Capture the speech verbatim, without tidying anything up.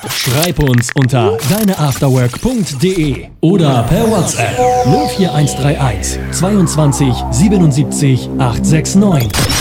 Schreib uns unter deineafterwork punkt de oder per WhatsApp null vier eins drei eins zweiundzwanzig siebenundsiebzig achthundertneunundsiebzig.